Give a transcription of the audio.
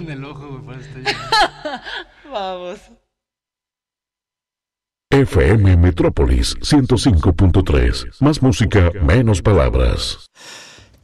en el ojo, güey, por eso estoy llorando. Vamos. FM Metrópolis 105.3. Más música, menos palabras.